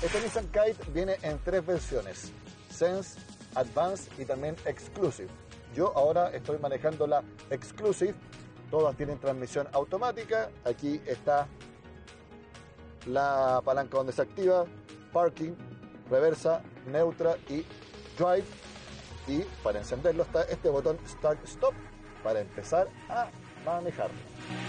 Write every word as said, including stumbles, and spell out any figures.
Este Nissan Kite viene en tres versiones: Sense, Advanced y también Exclusive. Yo ahora estoy manejando la Exclusive. Todas tienen transmisión automática. Aquí está la palanca donde se activa, parking, reversa, neutra y drive. Y para encenderlo está este botón Start Stop para empezar a manejarlo.